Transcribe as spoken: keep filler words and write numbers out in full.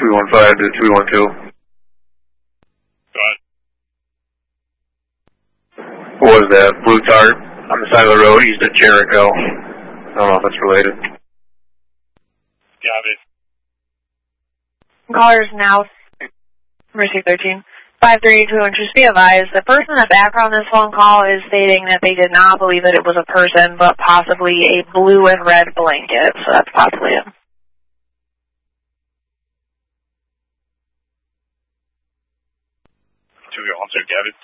three one five to three one two. Got it. What was that? Blue Tart on the side of the road east of Jericho. I don't know if that's related. Got it. Callers now, Mercy thirteen. five three eight two one, just be advised, the person in the background on this phone call is stating that they did not believe that it was a person, but possibly a blue and red blanket, so that's possibly it. two one two, Gavin.